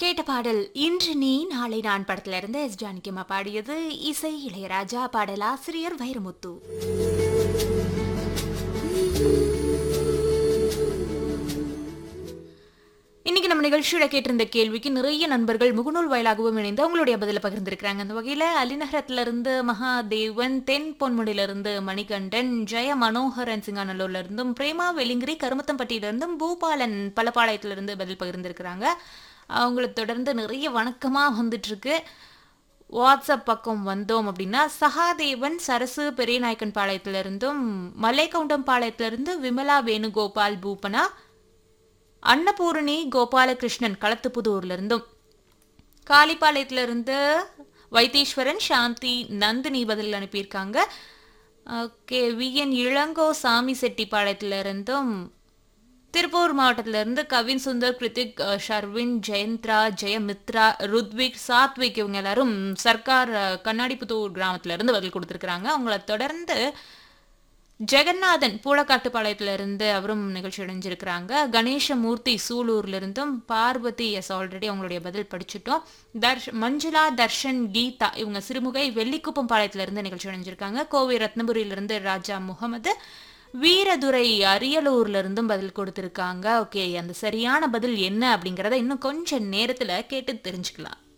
கேட்ட பாடல் இன்று நீ நாளை நான் படத்துல இருந்து எஸ் ஜானகியம்மா பாடியது. இசை இளையராஜா, பாடலாசிரியர் வைரமுத்து. இன்னைக்கு நம்ம நிகழ்ச்சியோட கேட்டிருந்த கேள்விக்கு நிறைய நண்பர்கள் முகநூல் வாயிலாகவும் இணைந்து அவங்களுடைய பதில பகிர்ந்திருக்கிறாங்க. அந்த வகையில அலிநகரத்துல இருந்து மகாதேவன், தென் பொன்முடியில இருந்து மணிகண்டன், ஜெய மனோகரன் சிங்காநல்லூர்ல இருந்தும், பிரேமா வெலிங்கிரி கருமத்தம்பட்டியில இருந்தும், பூபாலன் பலப்பாளையத்துல இருந்து பதில் பகிர்ந்திருக்கிறாங்க. அவங்கள தொடர்ந்து நிறைய வணக்கமா வந்துட்டு இருக்கு. வாட்ஸ்அப் பக்கம் வந்தோம் அப்படின்னா சகாதேவன் சரசு பெரியநாயக்கன் பாளையத்திலிருந்தும், மலைக்கவுண்டம் பாளையத்திலிருந்து விமலா வேணுகோபால் பூபனா, அன்னபூரணி கோபாலகிருஷ்ணன் களத்துப்புதூர்ல இருந்தும், காளிப்பாளையத்திலிருந்து வைத்தீஸ்வரன் சாந்தி நந்தினி பதில் அனுப்பியிருக்காங்க. ஓகே, விஎன் இளங்கோ சாமி செட்டிப்பாளையத்துல இருந்தும், திருப்பூர் மாவட்டத்திலிருந்து கவின் சுந்தர், கிருத்திக், ஷர்வின், ஜெயந்த்ரா, ஜெயமித்ரா, ருத்விக், சாத்விக் இவங்க எல்லாரும் சர்க்கார் கண்ணாடிப்புத்தூர் கிராமத்துல இருந்து பதில் கொடுத்துருக்காங்க. அவங்கள தொடர்ந்து ஜெகநாதன் பூளக்காட்டுப்பாளையத்துல இருந்து அவரும் நிகழ்ச்சி அடைஞ்சிருக்கிறாங்க. கணேசமூர்த்தி சூலூர்ல இருந்தும், பார்வதி எஸ் ஆல்ரெடி அவங்களுடைய பதில் படிச்சுட்டோம். மஞ்சுளா, தர்ஷன், கீதா இவங்க சிறுமுகை வெள்ளிக்குப்பம் பாளையத்துல இருந்து நிகழ்ச்சி அடைஞ்சிருக்காங்க. கோவை ரத்னபுரியிலிருந்து ராஜா முகமது, வீரதுரை அரியலூர்ல இருந்தும் பதில் கொடுத்திருக்காங்க. ஓகே, அந்த சரியான பதில் என்ன அப்படிங்கறத இன்னும் கொஞ்சம் நேரத்துல கேட்டு தெரிஞ்சுக்கலாம்.